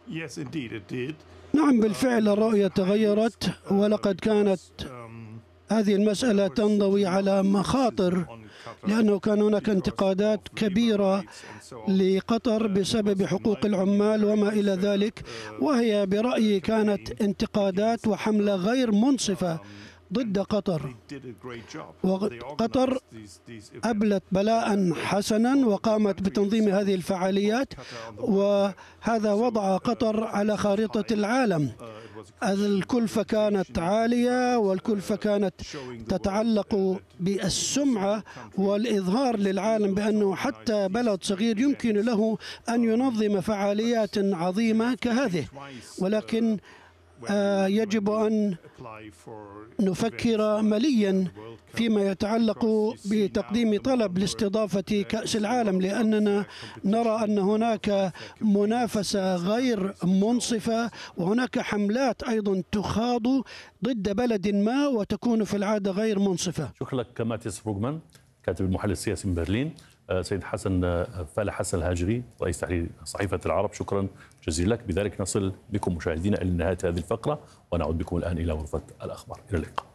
نعم بالفعل الرؤية تغيرت، ولقد كانت هذه المسألة تنضوي على مخاطر، لأنه كان هناك انتقادات كبيرة لقطر بسبب حقوق العمال وما إلى ذلك، وهي برأيي كانت انتقادات وحملة غير منصفة ضد قطر. وقطر أبلت بلاء حسنا وقامت بتنظيم هذه الفعاليات، وهذا وضع قطر على خارطة العالم. الكلفة كانت عالية، والكلفة كانت تتعلق بالسمعة والإظهار للعالم بأنه حتى بلد صغير يمكن له أن ينظم فعاليات عظيمة كهذه. ولكن يجب أن نفكر مليا فيما يتعلق بتقديم طلب لاستضافة كأس العالم، لأننا نرى أن هناك منافسة غير منصفة، وهناك حملات أيضا تخاض ضد بلد ما وتكون في العادة غير منصفة. شكرا لك ماتيس فروغمان، كاتب المحلل السياسي من برلين. سيد حسن فالح حسن الهاجري، رئيس تحرير صحيفة العرب، شكرا جزيلا لك. بذلك نصل بكم مشاهدينا إلى نهاية هذه الفقرة، ونعود بكم الآن إلى غرفة الأخبار. إلى اللقاء.